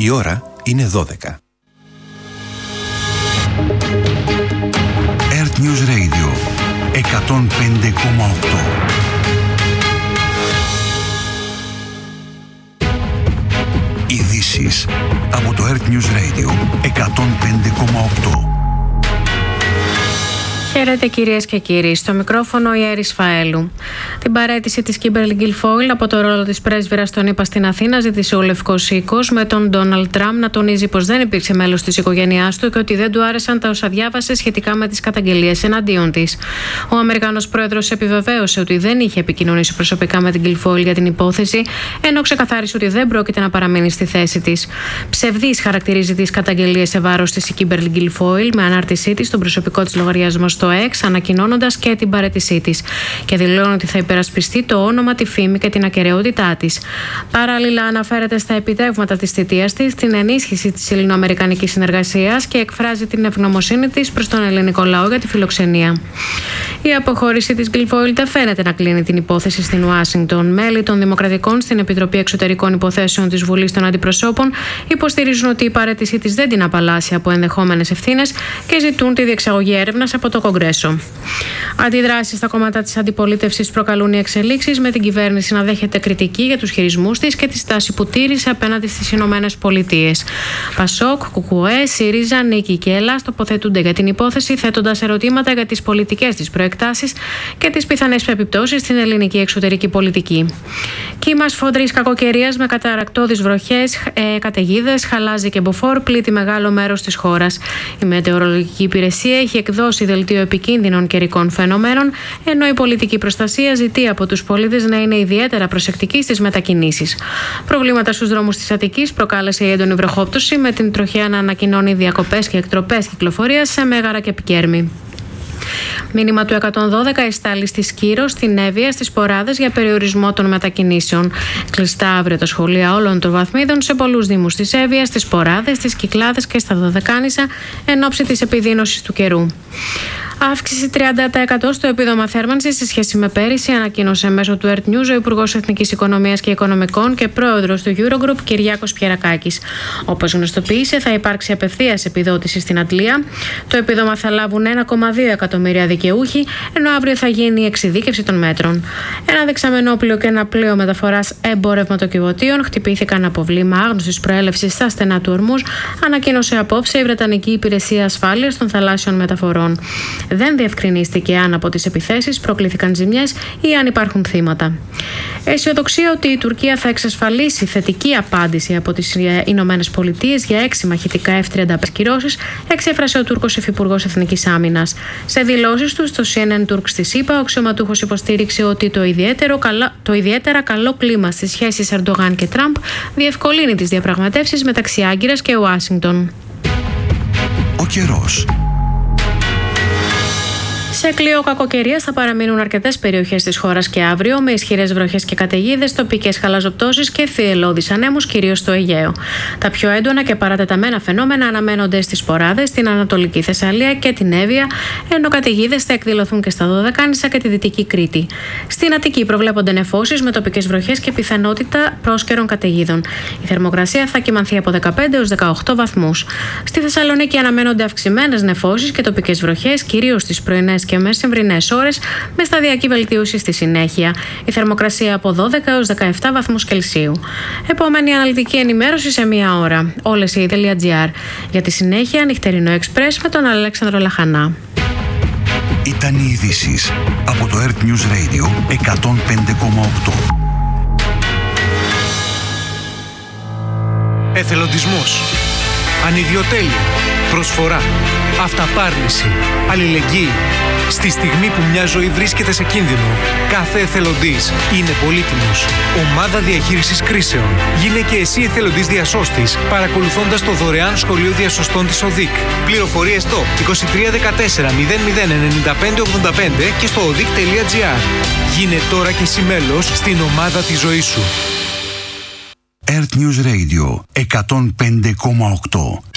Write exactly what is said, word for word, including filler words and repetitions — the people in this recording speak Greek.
Η ώρα είναι δώδεκα. Earth News Radio εκατόν πέντε κόμμα οκτώ. Ειδήσεις από το Earth News Radio εκατόν πέντε κόμμα οκτώ. Χαίρετε κυρίες και κύριοι, στο μικρόφωνο η Έρης Φαέλου. Την παραίτηση της Κίμπερλι Γκιλφόιλ από το ρόλο της πρέσβυρας των ΗΠΑ στην Αθήνα ζήτησε ο Λευκός Οίκος, με τον Ντόναλντ Τραμπ να τονίζει πως δεν υπήρξε μέλος της οικογένειάς του και ότι δεν του άρεσαν τα όσα διάβασε σχετικά με τις καταγγελίες εναντίον της. Ο Αμερικανός πρόεδρος επιβεβαίωσε ότι δεν είχε επικοινωνήσει προσωπικά με την Γκιλφόιλ για την υπόθεση, ενώ ξεκαθάρισε ότι δεν πρόκειται να παραμείνει στη θέση της. Ψευδής χαρακτηρίζει τις καταγγελίες σε βάρος της η Κίμπερλι Γκιλφόιλ με ανάρτησή της στον προσωπικό της λογαριασμό στο X, ανακοινώνοντας και την παραίτησή της, και δηλώνει ότι θα υπερασπιστεί το όνομα, τη φήμη και την ακεραιότητά της. Παράλληλα, αναφέρεται στα επιτεύγματα της θητείας της, την ενίσχυση της ελληνοαμερικανικής συνεργασίας και εκφράζει την ευγνωμοσύνη της προς τον ελληνικό λαό για τη φιλοξενία. Η αποχώρηση της Γκιλφόιλ δεν φαίνεται να κλείνει την υπόθεση στην Ουάσιγκτον. Μέλη των Δημοκρατικών στην Επιτροπή Εξωτερικών Υποθέσεων της Βουλής των Αντιπροσώπων υποστηρίζουν ότι η παραίτησή της δεν την απαλλάσσει από ενδεχόμενες ευθύνες και ζητούν τη διεξαγωγή έρευνας από το Κογκρέσο. Αντιδράσεις στα κόμματα της αντιπολίτευσης προκαλούν οι εξελίξεις, με την κυβέρνηση να δέχεται κριτική για τους χειρισμούς της και τη στάση που τήρησε απέναντι στις Ηνωμένες Πολιτείες. Πασόκ, Κουκουέ, ΣΥΡΙΖΑ, Νίκη και ΕΛΑΣ τοποθετούνται για την υπόθεση, θέτοντας ερωτήματα για τις πολιτικές της προεκτάσεις και τις πιθανές επιπτώσεις στην ελληνική εξωτερική πολιτική. Κύμα σφοδρής κακοκαιρίας με καταρρακτώδεις βροχές, ε, καταιγίδες, χαλάζι και μποφόρ πλήττει μεγάλο μέρος της χώρας. Η Μετεωρολογική Υπηρεσία έχει εκδώσει δελτίο επικίνδυνων καιρικών φαινομένων, ενώ η πολιτική προστασία ζητεί από τους πολίτες να είναι ιδιαίτερα προσεκτικοί στις μετακινήσεις. Προβλήματα στους δρόμους της Αττικής προκάλεσε η έντονη βροχόπτωση, με την τροχέα να ανακοινώνει διακοπές και εκτροπές κυκλοφορίας σε Μέγαρα και Πικέρμη. Μήνυμα του εκατόν δώδεκα εστάλει στη Σκύρο, στην Εύβοια, στις Ποράδες για περιορισμό των μετακινήσεων. Κλειστά αύριο τα σχολεία όλων των βαθμίδων σε πολλούς δήμους της Εύβοιας, στις Ποράδες, στις Κυκλάδες και στα Δωδεκάνησα εν ώψη της επιδείνωσης του καιρού. Αύξηση τριάντα τοις εκατό στο επίδομα θέρμανσης σε σχέση με πέρυσι, ανακοίνωσε μέσω του Earth News ο Υπουργός Εθνικής Οικονομίας και Οικονομικών και πρόεδρος του Eurogroup, Κυριάκος Πιερακάκης. Όπως γνωστοποίησε, θα υπάρξει απευθείας επιδότηση στην Αντλία. Το επίδομα θα λάβουν ένα κόμμα δύο εκατομμύρια δικαιούχοι, ενώ αύριο θα γίνει η εξειδίκευση των μέτρων. Ένα δεξαμενόπλοιο και ένα πλοίο μεταφοράς εμπορευματοκιβωτίων χτυπήθηκαν από βλήμα άγνωστης προέλευσης στα στενά του Ορμούζ, ανακοίνωσε απόψε η Βρετανική Υπηρεσία Ασφάλειας των Θαλάσσιων Μεταφορών. Δεν διευκρινίστηκε αν από τις επιθέσεις προκλήθηκαν ζημιές ή αν υπάρχουν θύματα. Αισιοδοξία ότι η Τουρκία θα εξασφαλίσει θετική απάντηση από τις Ηνωμένες Πολιτείες για έξι μαχητικά εφ τριάντα πέντε κυρώσεις, εξέφρασε ο Τούρκος Υφυπουργός Εθνικής Άμυνας. Σε δηλώσεις του στο σι εν εν Turks της ΗΠΑ, ο αξιωματούχος υποστήριξε ότι το, ιδιαίτερο, το ιδιαίτερα καλό κλίμα στις σχέσεις Ερντογάν και Τραμπ διευκολύνει τις διαπραγματεύσεις μεταξύ Άγκυρας και Ουάσιγκτον. Ο καιρός. Σε κλειό κακοκαιρίας θα παραμείνουν αρκετές περιοχές της χώρας και αύριο, με ισχυρές βροχές και καταιγίδες, τοπικές χαλαζοπτώσεις και θυελλώδεις ανέμους, κυρίως στο Αιγαίο. Τα πιο έντονα και παρατεταμένα φαινόμενα αναμένονται στις Ποράδες, στην Ανατολική Θεσσαλία και την Εύβοια, ενώ καταιγίδες θα εκδηλωθούν και στα Δωδεκάνησα και τη Δυτική Κρήτη. Στην Αττική προβλέπονται νεφώσεις με τοπικές βροχές και πιθανότητα πρόσκαιρων καταιγίδων. Η θερμοκρασία θα κυμανθεί από δεκαπέντε έως δεκαοκτώ βαθμούς. Στη Θεσσαλονίκη αναμένονται αυξημένες νεφώσεις και τοπικές βροχές, κυρίως στις πρωινές και μεσημβρινές ώρες, με σταδιακή βελτίωση στη συνέχεια. Η θερμοκρασία από δώδεκα έως δεκαεπτά βαθμούς Κελσίου. Επόμενη αναλυτική ενημέρωση σε μία ώρα. Όλες οι .gr. Για τη συνέχεια, νυχτερινό εξπρές με τον Αλέξανδρο Λαχανά. Ήταν οι ειδήσεις από το Earth News Radio εκατόν πέντε κόμμα οκτώ. Εθελοντισμός, ανιδιοτέλεια, προσφορά, αυταπάρνηση, αλληλεγγύη. Στη στιγμή που μια ζωή βρίσκεται σε κίνδυνο, κάθε εθελοντής είναι πολύτιμος. Ομάδα Διαχείρισης Κρίσεων. Γίνε και εσύ εθελοντής διασώστης, παρακολουθώντας το δωρεάν σχολείο διασωστών της ΟΔΙΚ. Πληροφορίες στο είκοσι τρία δεκατέσσερα μηδέν μηδέν ενενήντα πέντε ογδόντα πέντε και στο odic τελεία gr. Γίνε τώρα και εσύ μέλος στην ομάδα της ζωής σου. Earth News Radio εκατόν πέντε κόμμα οκτώ.